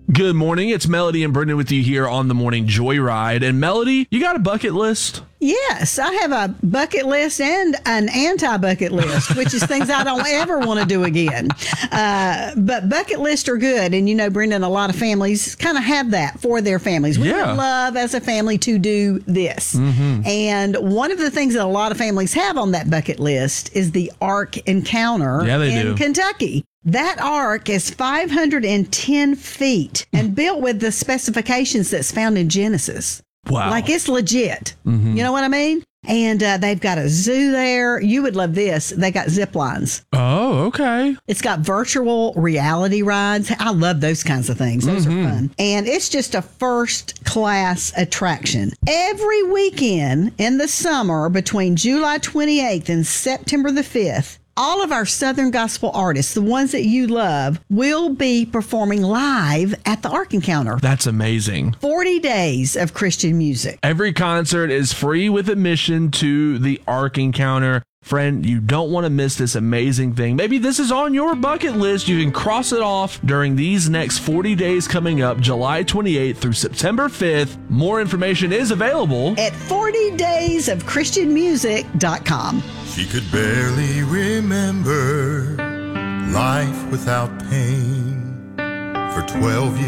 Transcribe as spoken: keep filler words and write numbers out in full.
Good morning. It's Melody and Brendan with you here on the Morning Joyride. And Melody, you got a bucket list? Yes, I have a bucket list and an anti-bucket list, which is things I don't ever want to do again. Uh, but bucket lists are good. And, you know, Brendan, a lot of families kind of have that for their families. We Yeah. would love as a family to do this. Mm-hmm. And one of the things that a lot of families have on that bucket list is the Ark Encounter Yeah, they in do. Kentucky. That ark is five hundred ten feet and built with the specifications that's found in Genesis. Wow. Like it's legit. Mm-hmm. You know what I mean? And uh, they've got a zoo there. You would love this. They got zip lines. Oh, okay. It's got virtual reality rides. I love those kinds of things. Those Mm-hmm. are fun. And it's just a first class attraction. Every weekend in the summer between July twenty-eighth and September the fifth, all of our Southern gospel artists, the ones that you love, will be performing live at the Ark Encounter. That's amazing. forty days of Christian music. Every concert is free with admission to the Ark Encounter. Friend, you don't want to miss this amazing thing. Maybe this is on your bucket list. You can cross it off during these next forty days coming up, July twenty-eighth through September fifth. More information is available At forty days of christian music dot com. She could barely remember life without pain for twelve years.